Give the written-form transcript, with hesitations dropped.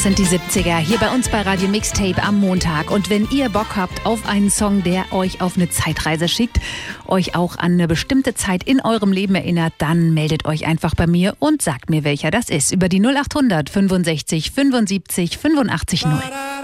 Das sind die 70er hier bei uns bei Radio Mixtape am Montag. Und wenn ihr Bock habt auf einen Song, der euch auf eine Zeitreise schickt, euch auch an eine bestimmte Zeit in eurem Leben erinnert, dann meldet euch einfach bei mir und sagt mir, welcher das ist. Über die 0800 65 75 85 0.